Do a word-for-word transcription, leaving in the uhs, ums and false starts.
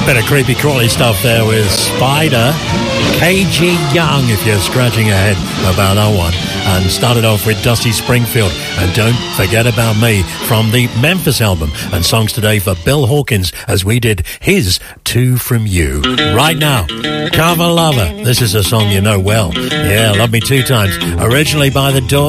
Bit of creepy crawly stuff there with Spider, K G Young, if you're scratching your head about that one. And started off with Dusty Springfield and Don't Forget About Me from the Memphis album. And songs today for Bill Hawkins as we did his Two From You. Right now, Cover Lover. This is a song you know well. Yeah, Love Me Two Times. Originally by The Doors.